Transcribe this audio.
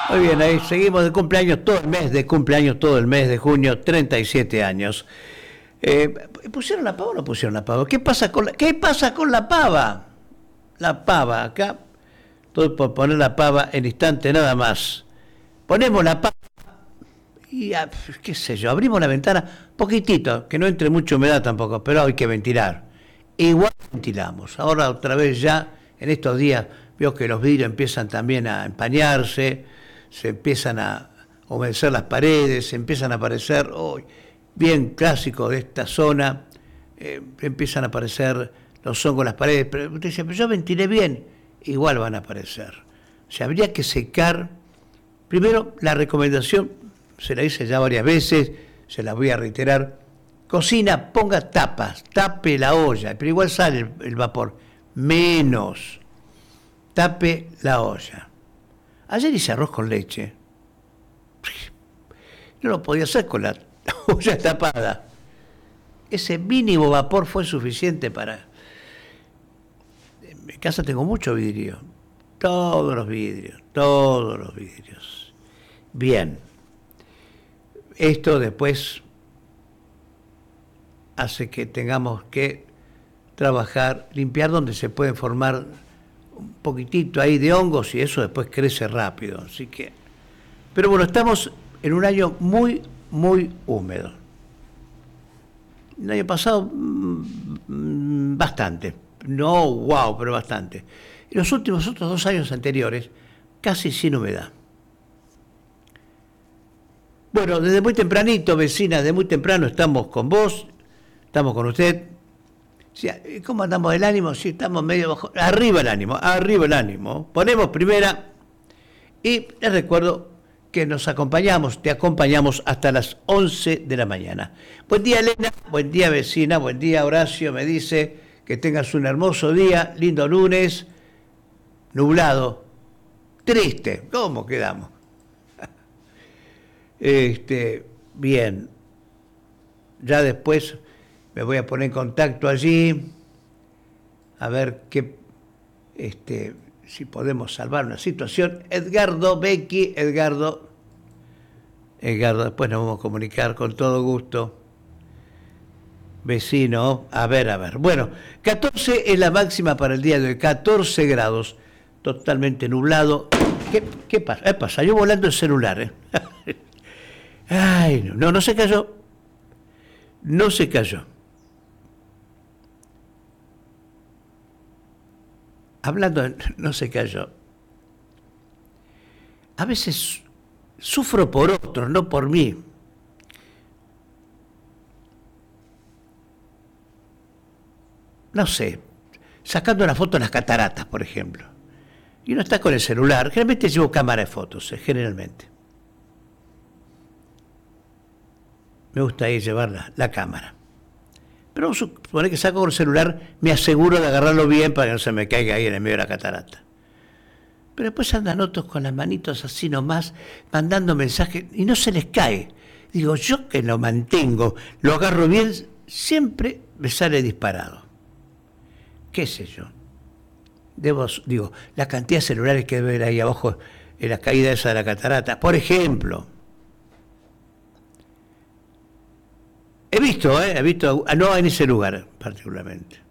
Muy bien, ahí seguimos de cumpleaños todo el mes, de cumpleaños todo el mes de junio, 37 años. ¿Pusieron la pava o no pusieron la pava? ¿Qué pasa con la pava? La pava, acá, estoy por poner la pava en instante nada más. Ponemos la pava y, qué sé yo, abrimos la ventana poquitito, que no entre mucha humedad tampoco, pero hay que ventilar. Igual ventilamos. Ahora otra vez ya, en estos días, veo que los vidrios empiezan también a empañarse, se empiezan a humedecer las paredes, se empiezan a aparecer, bien clásico de esta zona, empiezan a aparecer los hongos en las paredes, pero usted dice, pero yo ventilé bien, igual van a aparecer. O sea, habría que secar. Primero, la recomendación, se la hice ya varias veces, se la voy a reiterar: cocina, ponga tapas, tape la olla, pero igual sale el vapor, menos, tape la olla. Ayer hice arroz con leche, no lo podía hacer con la olla tapada. Ese mínimo vapor fue suficiente para... En mi casa tengo mucho vidrio, todos los vidrios. Bien, esto después hace que tengamos que trabajar, limpiar donde se pueden formar un poquitito ahí de hongos y eso después crece rápido. Así que, pero bueno, estamos en un año muy, muy húmedo. El año pasado bastante, no wow, pero bastante. Y los otros 2 años anteriores, casi sin humedad. Bueno, desde muy tempranito, vecina, desde muy temprano estamos con vos, estamos con usted. ¿Cómo andamos del ánimo? Sí, estamos medio bajo. Arriba el ánimo. Ponemos primera y les recuerdo que te acompañamos hasta las 11 de la mañana. Buen día, Elena, buen día, vecina, buen día, Horacio, me dice que tengas un hermoso día, lindo lunes, nublado, triste. ¿Cómo quedamos? Bien, ya después me voy a poner en contacto allí a ver si podemos salvar una situación. Edgardo, Becky, Edgardo, después nos vamos a comunicar con todo gusto. Vecino, a ver. Bueno, 14 es la máxima para el día de hoy, 14 grados, totalmente nublado. ¿Qué pasa? Salió volando el celular, Ay, no se cayó. No se cayó. Hablando, no se cayó. A veces sufro por otros, no por mí. No sé, sacando una foto de las cataratas, por ejemplo. Y uno está con el celular. Generalmente llevo cámara de fotos, generalmente. Me gusta ahí llevar la cámara. Pero vamos a suponer que saco con el celular, me aseguro de agarrarlo bien para que no se me caiga ahí en el medio de la catarata. Pero después andan otros con las manitos así nomás, mandando mensajes y no se les cae. Digo, yo que lo mantengo, lo agarro bien, siempre me sale disparado. ¿Qué sé yo? La cantidad de celulares que debe haber ahí abajo en la caída esa de la catarata. Por ejemplo, he visto, no en ese lugar particularmente.